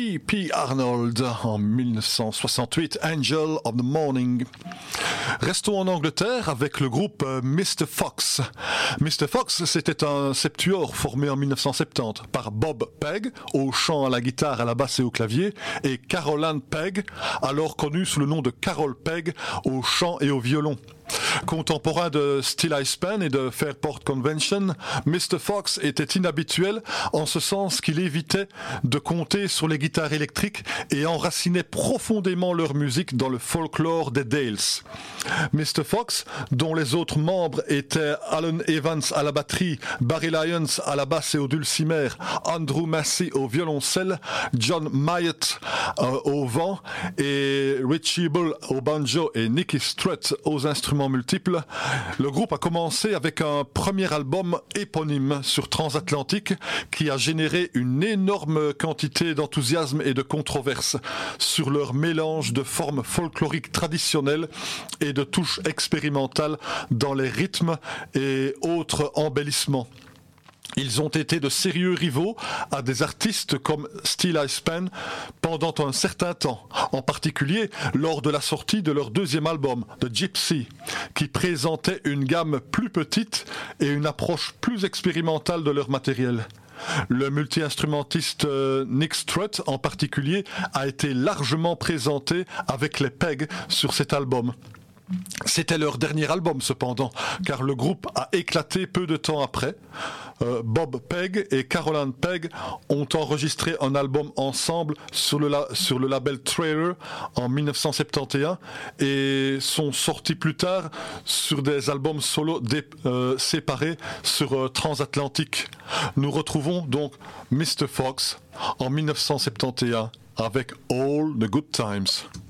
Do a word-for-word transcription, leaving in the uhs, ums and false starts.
P P Arnold en dix-neuf cent soixante-huit, Angel of the Morning. Restons en Angleterre avec le groupe mister Fox. mister Fox, c'était un septuor formé en dix-neuf cent soixante-dix par Bob Pegg, au chant, à la guitare, à la basse et au clavier, et Carol Ann Pegg, alors connue sous le nom de Carol Pegg, au chant et au violon. Contemporain de Still I Span et de Fairport Convention, mister Fox était inhabituel en ce sens qu'il évitait de compter sur les guitares électriques et enracinait profondément leur musique dans le folklore des Dales. mister Fox, dont les autres membres étaient Alan Evans à la batterie, Barry Lyons à la basse et au dulcimer, Andrew Massey au violoncelle, John Myatt euh, au vent et Richie Bull au banjo et Nicky Strutt aux instruments multiples, le groupe a commencé avec un premier album éponyme sur Transatlantique qui a généré une énorme quantité d'enthousiasme et de controverses sur leur mélange de formes folkloriques traditionnelles et de touches expérimentales dans les rythmes et autres embellissements. Ils ont été de sérieux rivaux à des artistes comme Still I Span pendant un certain temps, en particulier lors de la sortie de leur deuxième album, The Gypsy, qui présentait une gamme plus petite et une approche plus expérimentale de leur matériel. Le multi-instrumentiste euh, Nick Strutt, en particulier, a été largement présenté avec les Pegg sur cet album. C'était leur dernier album cependant, car le groupe a éclaté peu de temps après. Euh, Bob Pegg et Carol Ann Pegg ont enregistré un album ensemble sur le, la- sur le label Trailer en dix-neuf cent soixante et onze et sont sortis plus tard sur des albums solo dé- euh, séparés sur euh, Transatlantique. Nous retrouvons donc mister Fox en dix-neuf cent soixante et onze avec All the Good Times.